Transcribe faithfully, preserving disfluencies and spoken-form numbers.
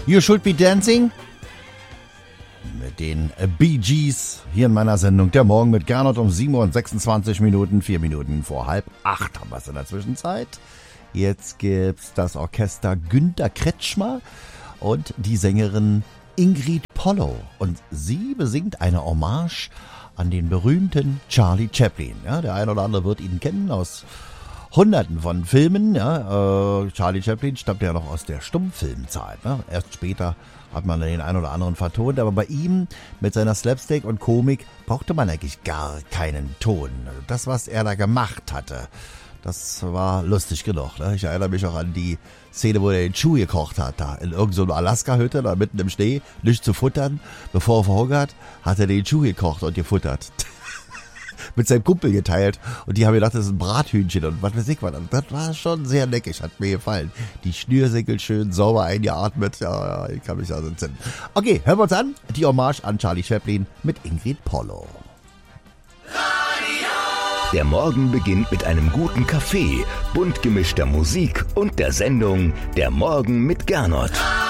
You Should Be Dancing mit den Bee Gees hier in meiner Sendung Der Morgen mit Gernot um sieben Uhr und sechsundzwanzig Minuten, vier Minuten vor halb acht haben wir es in der Zwischenzeit. Jetzt gibt's das Orchester Günter Kretschmer und die Sängerin Ingrid Polow und sie besingt eine Hommage an den berühmten Charlie Chaplin. Ja, der ein oder andere wird ihn kennen aus Hunderten von Filmen. Ja, äh, Charlie Chaplin stammt ja noch aus der Stummfilmzeit. Ne? Erst später hat man den einen oder anderen vertont, aber bei ihm mit seiner Slapstick und Komik brauchte man eigentlich gar keinen Ton. Das, was er da gemacht hatte, das war lustig genug. Ne? Ich erinnere mich auch an die Szene, wo er den Chewie gekocht hat, da in irgendeiner so Alaska-Hütte, da mitten im Schnee, nicht zu futtern. Bevor er verhungert, hat er den Chewie gekocht und gefuttert. Mit seinem Kumpel geteilt und die haben gedacht, das ist ein Brathühnchen und was weiß ich was. Das war schon sehr leckig, hat mir gefallen. Die Schnürsenkel schön sauber eingeatmet, ja, ja, ich kann mich also entsinnen. Okay, hören wir uns an, die Hommage an Charlie Chaplin mit Ingrid Polow. Der Morgen beginnt mit einem guten Kaffee, bunt gemischter Musik und der Sendung Der Morgen mit Gernot.